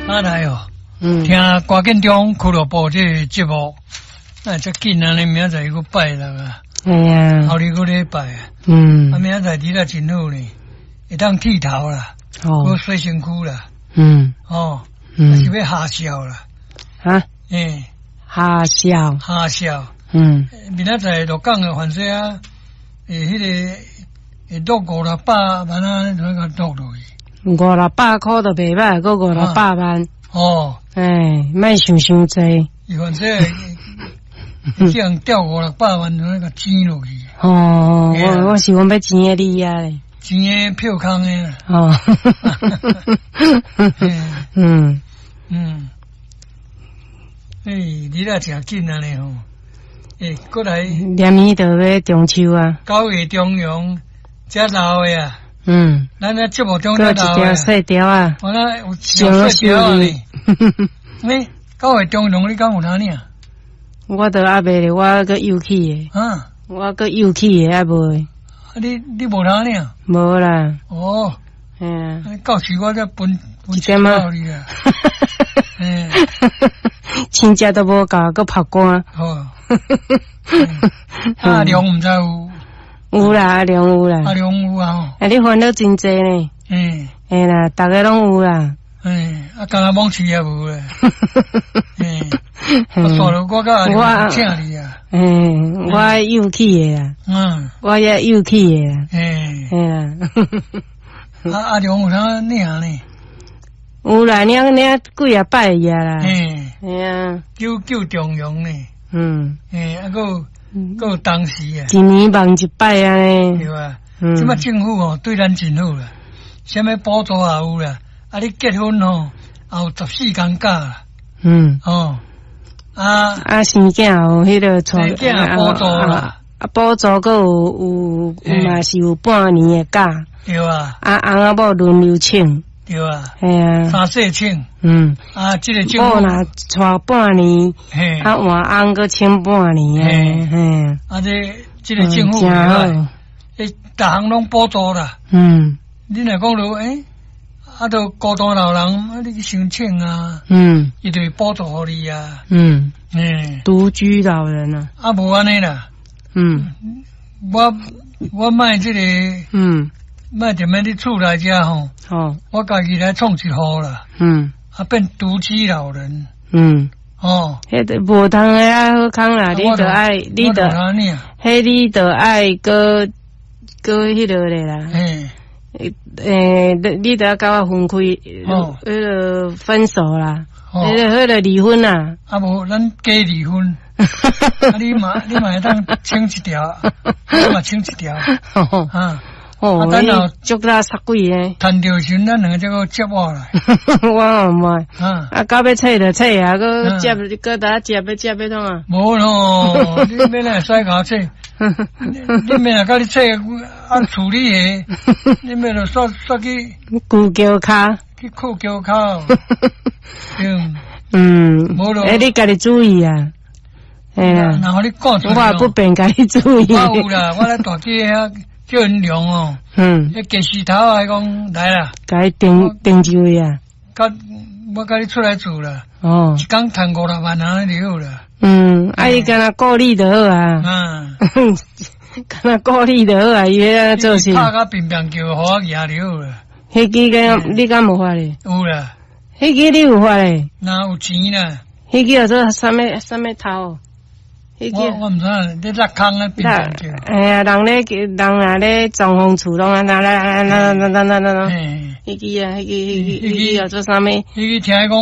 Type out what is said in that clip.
啊来哦，听歌建中俱乐部这个节目，那这紧啊！你明仔载个拜六啊， 哎呀， 后日个礼拜啊，啊明仔载你那真好呢，会当剃头啦，个洗身躯啦，是要下笑啦， 啊，下笑， 明仔载落港的反正啊，迄个会落500-600万啊，那个落落去。 500-600块都袂歹，个500-600万。莫想济。 反正这样掉500-600万那个钱落去。 我是讲要钱的你啊咧。 钱的票空的啦。你那真紧啊咧吼。过来。 连伊就要中秋啊。 9月中旬，才闹的啊。咱那节目中才闹的。 一条细条啊。 我那有小细条啊哩。9月中旬你讲有哪呢？ 我都还袂咧，我个幼气的。我个幼气的还袂。 你无哪呢？ 无啦。 到时我再分钱到你啊。 亲戚都无教，搁拍光。 阿良唔知有？ 有啦，阿良有啦。 阿良有啊。 你烦恼真济呢。嘿啦，大家拢有啦。干那蒙起也无咧。我说了，我甲阿良请你啊。 我幼气的啦。我也幼气的啦。嘿啦。阿良有啥领呢？ 有啦，领几啊摆呀啦。 9中庸呢。还有当时啊。 一年忙一摆啊呢。 对啊。即摆政府哦对咱真好啦，啥物补助也有啦。啊，你结婚哦，也有14天假啦。 生囝有迄个生囝补助啦。 补助个有嘛是有半年的假。 对啊。 翁仔某轮流请。 对啊。 嘿啊。 3岁请。这个政府。 某若带半年。换翁个请半年啊。 这个政府真好。逐项拢补助啦。你若讲落都孤单老人，你去申请啊。伊就会补助互你啊。 独居老人啊。 无安尼啦。我卖这个。卖踮咧你厝内遮吼。我家己来创一户啦。变独居老人。 迄个无通诶啊好康啦，你着爱，你着爱个迄个咧啦。你得甲我分开，迄个分手啦，迄个离婚啦。 无咱假离婚。你嘛会当请一条，我嘛请一条。 你足啦杀鬼诶！ 趁着时咱两个才个接我来。 我唔爱。到要切就切啊，搁接搁打接要创啊？ 无咯，你免来使甲我切。你免来甲你切，按处理诶。你免来煞去骨胶卡， 去扣胶卡。 无咯。你家己注意啊。 然后你讲出来。我不便家己注意。 我有啦，我来大街遐叫人量哦。计时头来讲来啦。 甲伊定一位啊。 我甲你出来做啦。一工赚5-6万啊，就好啦。 伊干那顾你就好啊。干那顾你就好啊，伊遐做事。 拍甲平平叫，互我赢就好啦。 迄个你敢无发咧？ 有啦。 迄个你有发咧？ 哪有钱啦？ 迄个叫做啥物头？ 我唔知，你落空啊，平平叫。 人若咧装潢厝拢啊，迄个啊，迄个叫做啥物？ 迄个听讲。